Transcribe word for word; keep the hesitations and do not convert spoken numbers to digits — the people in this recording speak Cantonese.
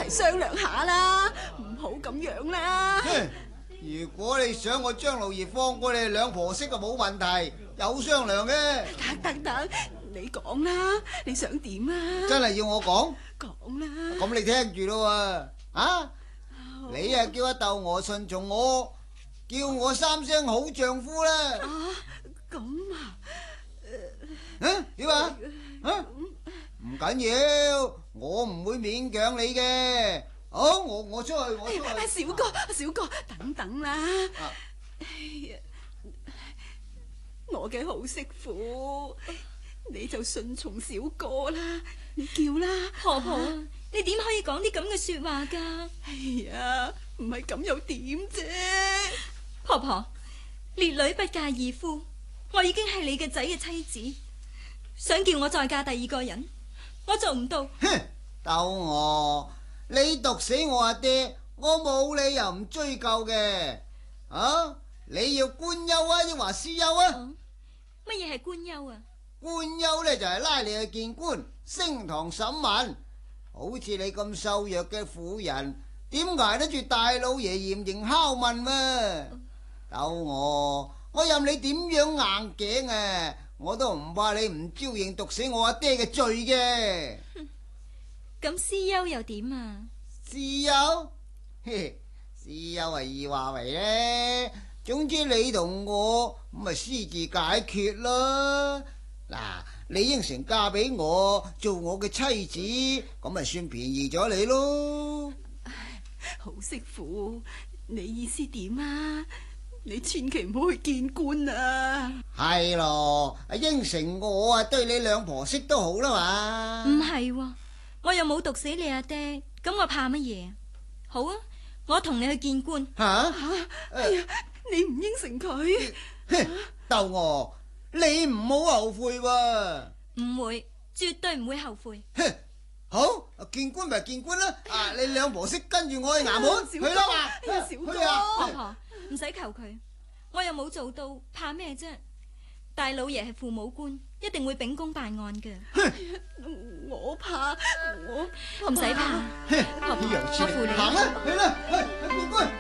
齊商量下啦，唔好咁樣啦。 如果你想我張老爺放過你哋兩婆媳就冇問題，有商量嘅。 等等等，你講啦，你想點啊？ 真係要我講？ 講啦。 咁你聽住咯喎，啊！你啊叫阿竇娥順從我，叫我三聲好丈夫啦。 啊，咁啊？ 啊？點啊？啊？唔緊要，我唔會勉強你嘅。好，我我出去，我出去。 小哥，小哥，等等啦。 啊哎呀，我嘅好媳婦，你就順從小哥啦，你叫啦。 婆婆，你點可以講啲咁嘅說話噶？ 哎呀，唔係咁又點啫？ 婆婆，烈女不嫁義夫，我已經係你嘅仔嘅妻子，想叫我再嫁第二個人，我做唔到。 哼，竇娥，你毒死我阿爹，我冇理由唔追究嘅。啊，你要官休啊，抑或私休啊？ 乜嘢係官休啊？ 官休呢就係拉你去見官，升堂審問。好似你咁瘦弱嘅婦人，點捱得住大老爺嚴刑拷問啊？竇娥，我任你點樣硬頸啊，我都唔怕你唔招認毒死我阿爹嘅罪嘅。 咁私休又點啊？ 私休，嘿，私休係易話為呢。總之你同我咁咪私自解決咯。嗱，你應承嫁俾我做我嘅妻子，咁咪算便宜咗你咯。 好媳婦，你意思點啊？你千祈唔好去見官啊！ 係咯，應承我啊，對你兩婆媳都好啦嘛。 唔係喎，我又冇毒死你阿爹，咁我怕乜嘢？好啊，我同你去見官。 吓吓，哎呀，你唔應承佢？ 哼，竇娥，你唔好後悔喎。 唔會，絕對唔會後悔。 哼，好，見官咪見官啦。啊，你兩婆媳跟住我去衙門去啦嘛。 哎呀，小哥， 去啊！ 婆婆唔使求佢，我又冇做到，怕咩啫？大老爺係父母官，一定會秉公辦案嘅。 我怕我唔使怕，婆婆，我扶你。 行啦，去啦，去去見官。